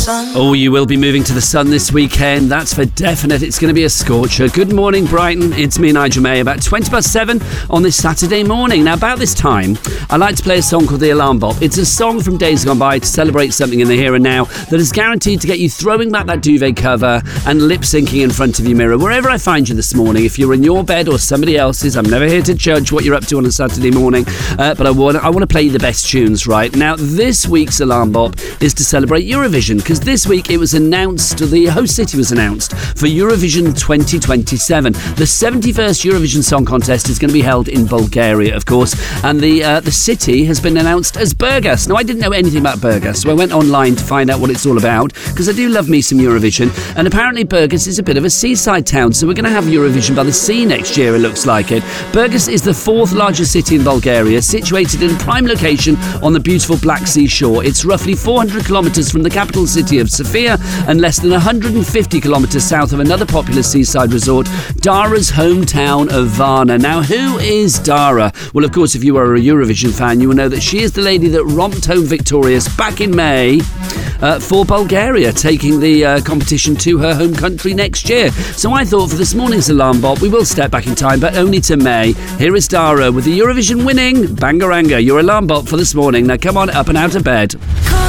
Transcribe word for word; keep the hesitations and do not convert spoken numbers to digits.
sun. Oh, you will be moving to the sun this weekend. That's for definite. It's going to be a scorcher. Good morning, Brighton. It's me, Nigel May, about twenty past seven on this Saturday morning. Now, about this time, I like to play a song called The Alarm Bop. It's a song from days gone by to celebrate something in the here and now that is guaranteed to get you throwing back that duvet cover and lip-syncing in front of your mirror. Wherever I find you this morning, if you're in your bed or somebody else's, I'm never here to judge what you're up to on a Saturday morning, uh, but I want, I want to play you the best tunes, right? Now, this week's Alarm Bop is to celebrate Eurovision, because this week it was announced, the host city was announced for Eurovision twenty twenty-seven. The seventy-first Eurovision Song Contest is going to be held in Bulgaria, of course, and the uh, the city has been announced as Burgas. Now, I didn't know anything about Burgas, so I went online to find out what it's all about, because I do love me some Eurovision, and apparently Burgas is a bit of a seaside town, so we're going to have Eurovision by the sea next year, it looks like it. Burgas is the fourth largest city in Bulgaria, situated in prime location on the beautiful Black Sea shore. It's roughly four hundred kilometres from the capital city of Sofia and less than one hundred fifty kilometres south of another popular seaside resort, Dara's hometown of Varna. Now, who is Dara? Well, of course, if you are a Eurovision fan, you will know that she is the lady that romped home victorious back in May uh, for Bulgaria, taking the uh, competition to her home country next year. So I thought for this morning's Alarm Bop, we will step back in time, but only to May. Here is Dara with the Eurovision winning Bangaranga, your Alarm Bop for this morning. Now, come on up and out of bed.